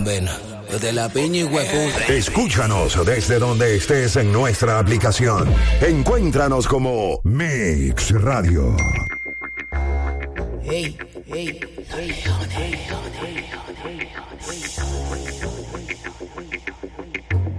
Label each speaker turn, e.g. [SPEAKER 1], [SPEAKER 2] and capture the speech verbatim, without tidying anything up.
[SPEAKER 1] vena. De la piña y hueputa.
[SPEAKER 2] Escúchanos desde donde estés en nuestra aplicación. Encuéntranos como Mix Radio.
[SPEAKER 1] Hey, hey, hey, hey.